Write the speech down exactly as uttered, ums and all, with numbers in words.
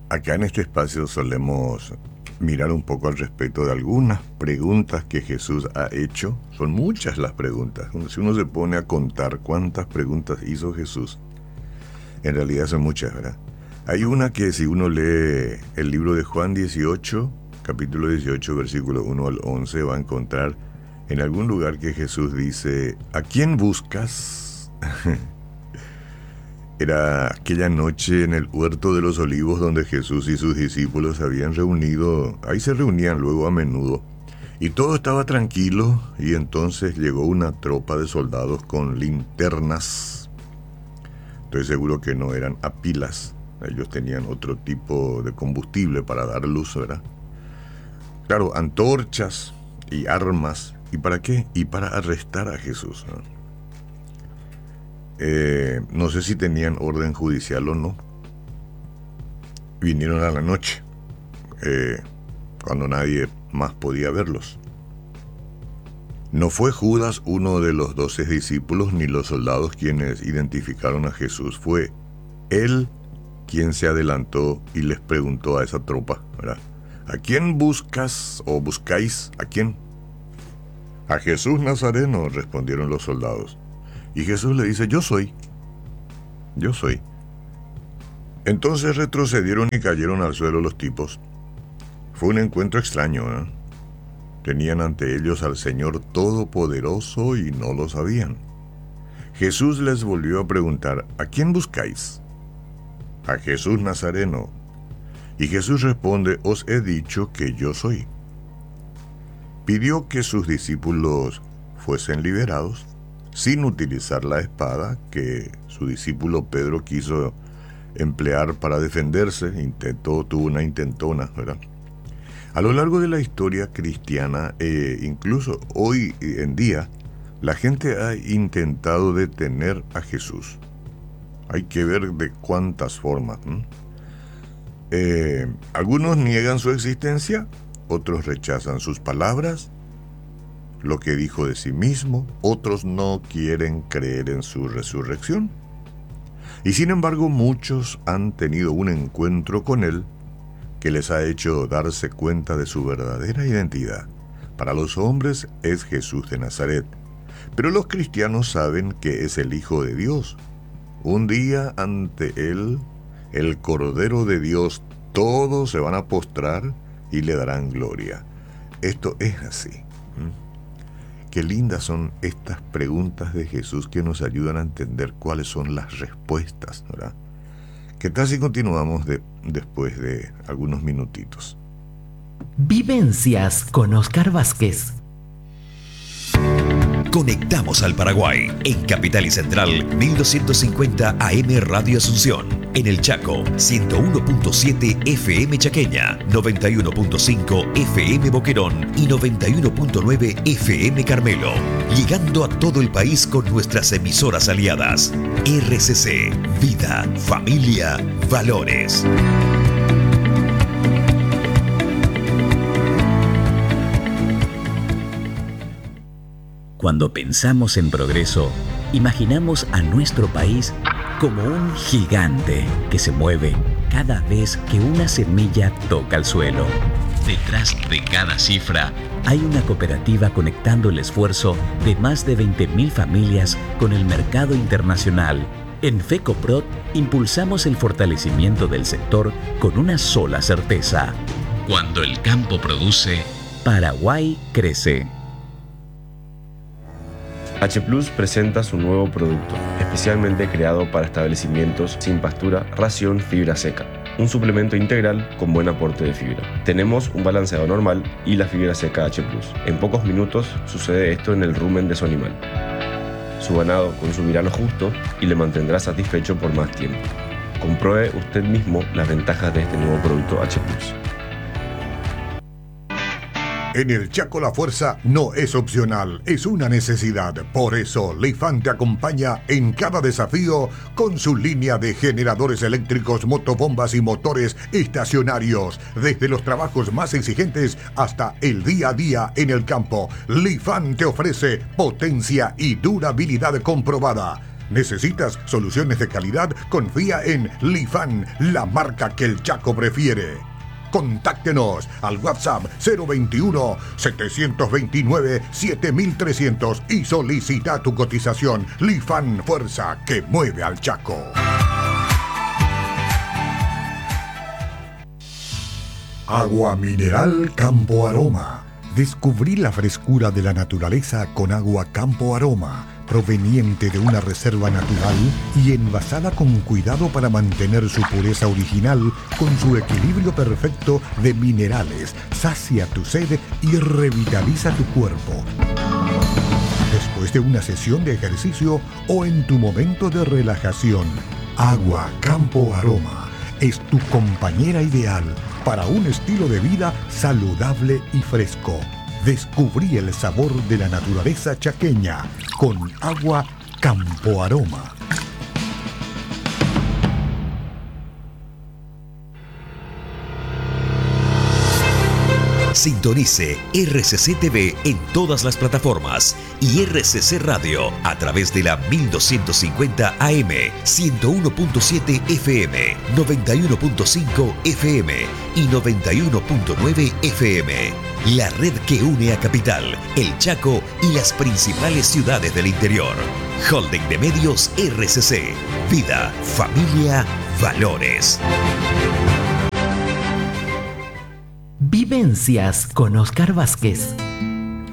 Acá en este espacio solemos mirar un poco al respecto de algunas preguntas que Jesús ha hecho. Son muchas las preguntas. Si uno se pone a contar cuántas preguntas hizo Jesús, en realidad son muchas, ¿verdad? Hay una que si uno lee el libro de Juan dieciocho, capítulo dieciocho, versículo uno al once, va a encontrar en algún lugar que Jesús dice: ¿a quién buscas? Era aquella noche en el huerto de los olivos donde Jesús y sus discípulos se habían reunido. Ahí se reunían luego a menudo. Y todo estaba tranquilo, y entonces llegó una tropa de soldados con linternas. Estoy seguro que no eran a pilas. Ellos tenían otro tipo de combustible para dar luz, ¿verdad? Claro, antorchas y armas. ¿Y para qué? Y para arrestar a Jesús, ¿no? Eh, no sé si tenían orden judicial o no. Vinieron a la noche, eh, cuando nadie más podía verlos. No fue Judas, uno de los doce discípulos, ni los soldados quienes identificaron a Jesús. Fue él quien se adelantó y les preguntó a esa tropa, ¿verdad? ¿A quién buscas o buscáis? ¿A quién? A Jesús Nazareno, respondieron los soldados. Y Jesús le dice: yo soy, yo soy. Entonces retrocedieron y cayeron al suelo los tipos. Fue un encuentro extraño, ¿eh? Tenían ante ellos al Señor Todopoderoso y no lo sabían. Jesús les volvió a preguntar: ¿a quién buscáis? A Jesús Nazareno. Y Jesús responde: os he dicho que yo soy. Pidió que sus discípulos fuesen liberados sin utilizar la espada que su discípulo Pedro quiso emplear para defenderse. Intentó, tuvo una intentona, ¿verdad? A lo largo de la historia cristiana, eh, incluso hoy en día, la gente ha intentado detener a Jesús. Hay que ver de cuántas formas. ¿eh? Eh, algunos niegan su existencia, otros rechazan sus palabras, lo que dijo de sí mismo, otros no quieren creer en su resurrección. Y sin embargo, muchos han tenido un encuentro con él que les ha hecho darse cuenta de su verdadera identidad. Para los hombres es Jesús de Nazaret, pero los cristianos saben que es el Hijo de Dios. Un día ante él, el Cordero de Dios, todos se van a postrar y le darán gloria. Esto es así. ¿Mm? Qué lindas son estas preguntas de Jesús que nos ayudan a entender cuáles son las respuestas, ¿verdad? ¿Qué tal si continuamos de, después de algunos minutitos? Vivencias con Oscar Vázquez. Conectamos al Paraguay en Capital y Central mil doscientos cincuenta A M Radio Asunción, en el Chaco ciento uno punto siete F M Chaqueña, noventa y uno punto cinco F M Boquerón y noventa y uno punto nueve F M Carmelo, llegando a todo el país con nuestras emisoras aliadas. R C C, Vida, Familia, Valores. Cuando pensamos en progreso, imaginamos a nuestro país como un gigante que se mueve cada vez que una semilla toca el suelo. Detrás de cada cifra hay una cooperativa conectando el esfuerzo de más de veinte mil familias con el mercado internacional. En FECOPROD impulsamos el fortalecimiento del sector con una sola certeza: cuando el campo produce, Paraguay crece. H Plus presenta su nuevo producto, especialmente creado para establecimientos sin pastura, ración fibra seca. Un suplemento integral con buen aporte de fibra. Tenemos un balanceado normal y la fibra seca H Plus. En pocos minutos sucede esto en el rumen de su animal. Su ganado consumirá lo justo y le mantendrá satisfecho por más tiempo. Compruebe usted mismo las ventajas de este nuevo producto H Plus. En el Chaco la fuerza no es opcional, es una necesidad. Por eso, Lifan te acompaña en cada desafío con su línea de generadores eléctricos, motobombas y motores estacionarios. Desde los trabajos más exigentes hasta el día a día en el campo, Lifan te ofrece potencia y durabilidad comprobada. ¿Necesitas soluciones de calidad? Confía en Lifan, la marca que el Chaco prefiere. Contáctenos al WhatsApp cero veintiuno, setecientos veintinueve, siete mil trescientos y solicita tu cotización. Lifan, fuerza que mueve al Chaco. Agua mineral Campo Aroma. Descubrí la frescura de la naturaleza con agua Campo Aroma, proveniente de una reserva natural y envasada con cuidado para mantener su pureza original con su equilibrio perfecto de minerales. Sacia tu sed y revitaliza tu cuerpo. Después de una sesión de ejercicio o en tu momento de relajación, Agua Campo Aroma es tu compañera ideal para un estilo de vida saludable y fresco. Descubrí el sabor de la naturaleza chaqueña con Agua Campo Aroma. Sintonice R C C T V en todas las plataformas y R C C Radio a través de la mil doscientos cincuenta A M, ciento uno punto siete F M, noventa y uno punto cinco F M y noventa y uno punto nueve F M. La red que une a Capital, El Chaco y las principales ciudades del interior. Holding de Medios R C C. Vida, familia, valores. Vivencias con Oscar Vázquez.